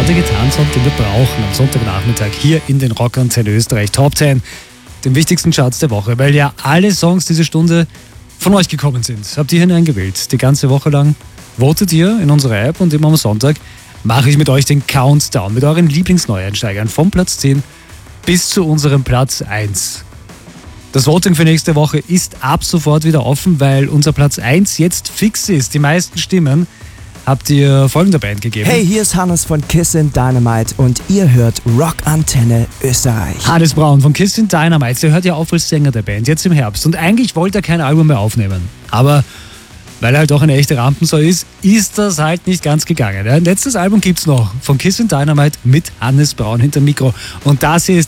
heute getan hat, den wir brauchen am Sonntagnachmittag hier in den Rockantenne Österreich Top 10, den wichtigsten Charts der Woche, weil ja alle Songs diese Stunde von euch gekommen sind. Habt ihr hineingewählt. Die ganze Woche lang votet ihr in unserer App und immer am Sonntag mache ich mit euch den Countdown mit euren Lieblingsneueinsteigern vom Platz 10 bis zu unserem Platz 1. Das Voting für nächste Woche ist ab sofort wieder offen, weil unser Platz 1 jetzt fix ist. Die meisten Stimmen habt ihr folgender Band gegeben. Hey, hier ist Hannes von Kissin' Dynamite und ihr hört Rockantenne Österreich. Hannes Braun von Kissin' Dynamite, der hört ja auf als Sänger der Band, jetzt im Herbst. Und eigentlich wollte er kein Album mehr aufnehmen. Aber weil er halt auch eine echte Rampensau ist das halt nicht ganz gegangen. Ein letztes Album gibt's noch von Kissin' Dynamite mit Hannes Braun hinterm Mikro. Und das hier ist